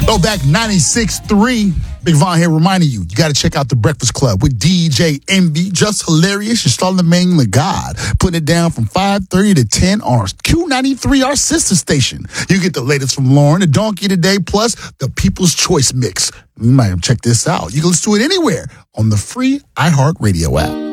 Oh, back 96.3. Big Von here reminding you got to check out The Breakfast Club with DJ Envy. Just hilarious. You're Charlamagne the God. Putting it down from 5:30 to 10 on Q93, our sister station. You get the latest from Lauren, the Donkey Today, plus the People's Choice Mix. You might check this out. You can listen to it anywhere on the free iHeartRadio app.